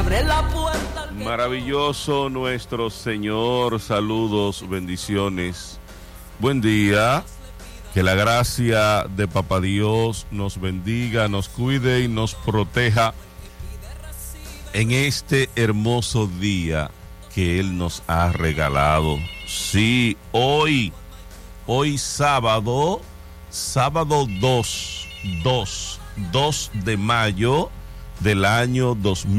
abre la puerta. Maravilloso nuestro Señor, saludos, bendiciones. Buen día, que la gracia de Papá Dios nos bendiga, nos cuide y nos proteja en este hermoso día que Él nos ha regalado. Sí, hoy sábado 2 de mayo del año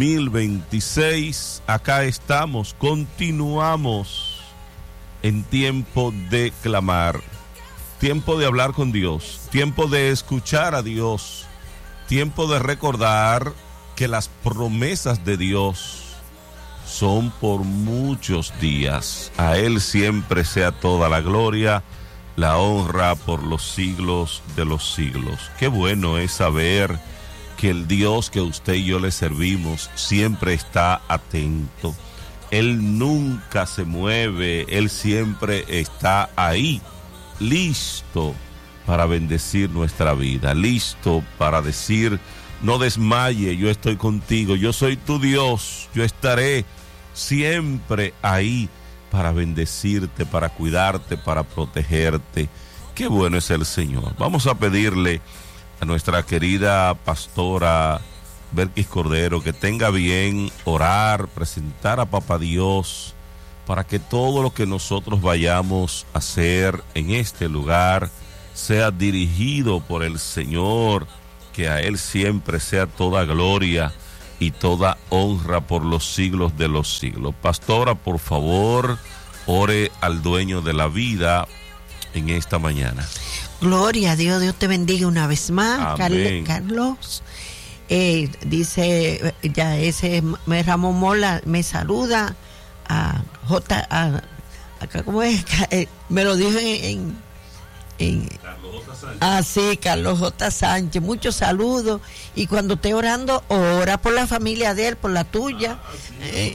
2026, acá estamos, continuamos en tiempo de clamar, tiempo de hablar con Dios, tiempo de escuchar a Dios, tiempo de recordar que las promesas de Dios son por muchos días. A Él siempre sea toda la gloria, la honra por los siglos de los siglos. Qué bueno es saber que el Dios que usted y yo le servimos siempre está atento. Él nunca se mueve, Él siempre está ahí, listo para bendecir nuestra vida, listo para decir: no desmaye, yo estoy contigo, yo soy tu Dios, yo estaré siempre ahí para bendecirte, para cuidarte, para protegerte. Qué bueno es el Señor. Vamos a pedirle a nuestra querida pastora Belkis Cordero que tenga bien orar, presentar a Papá Dios, para que todo lo que nosotros vayamos a hacer en este lugar sea dirigido por el Señor, que a Él siempre sea toda gloria y toda honra por los siglos de los siglos. Pastora, por favor, ore al dueño de la vida en esta mañana. Gloria a Dios, Dios te bendiga una vez más. Carlos, dice, ya ese Ramón Mola me saluda a acá, ¿cómo es? Me lo dijo en Carlos J. Sánchez. Sí, Carlos J. Sánchez, muchos saludos. Y cuando esté orando, ora por la familia de él, por la tuya. Sí.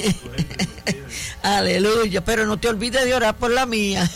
Aleluya, pero no te olvides de orar por la mía.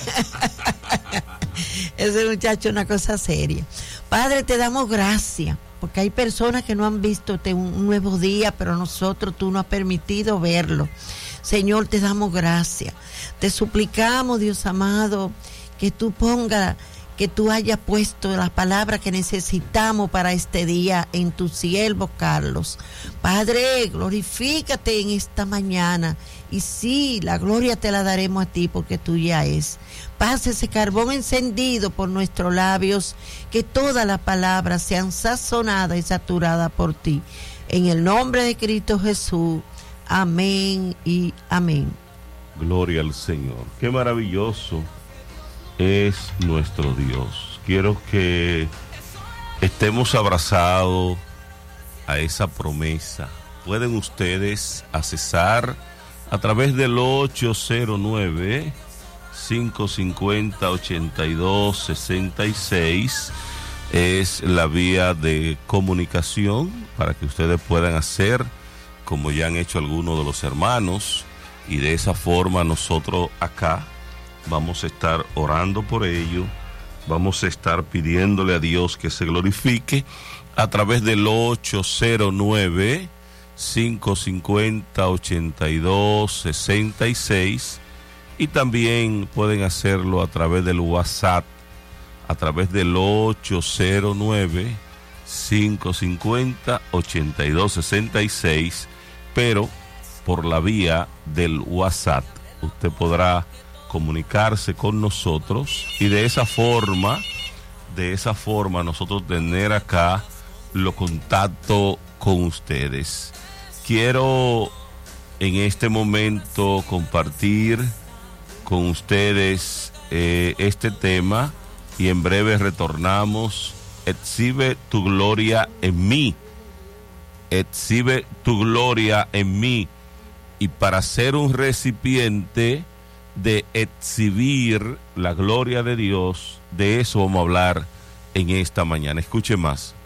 Ese muchacho es una cosa seria. Padre, te damos gracias, porque hay personas que no han visto un nuevo día, pero nosotros, tú nos has permitido verlo. Señor, te damos gracias. Te suplicamos, Dios amado, que tú hayas puesto las palabras que necesitamos para este día en tu siervo Carlos. Padre, glorifícate en esta mañana. Y sí, la gloria te la daremos a ti porque tuya es. Pase ese carbón encendido por nuestros labios, que todas las palabras sean sazonadas y saturadas por ti. En el nombre de Cristo Jesús. Amén y amén. Gloria al Señor. Qué maravilloso es nuestro Dios. Quiero que estemos abrazados a esa promesa. Pueden ustedes accesar a través del 809-550-8266. Es la vía de comunicación para que ustedes puedan hacer como ya han hecho algunos de los hermanos, y de esa forma nosotros acá vamos a estar orando por ello, vamos a estar pidiéndole a Dios que se glorifique a través del 809-550-8266, y también pueden hacerlo a través del WhatsApp, a través del 809-550-8266, pero por la vía del WhatsApp usted podrá comunicarse con nosotros y de esa forma nosotros tener acá los contactos con ustedes. Quiero en este momento compartir con ustedes este tema, y en breve retornamos. Exhibe tu gloria en mí, exhibe tu gloria en mí. Y para ser un recipiente de exhibir la gloria de Dios, de eso vamos a hablar en esta mañana. Escuche más.